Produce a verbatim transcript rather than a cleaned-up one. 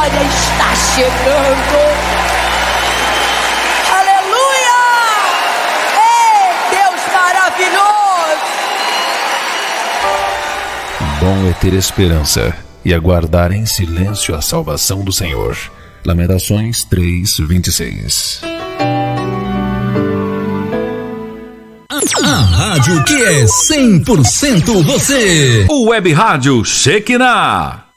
vitória está chegando. Aleluia! Ei, Deus maravilhoso! Bom é ter esperança e aguardar em silêncio a salvação do Senhor. Lamentações três, vinte e seis. A rádio que é cem por cento você. O Web Rádio Shekinah.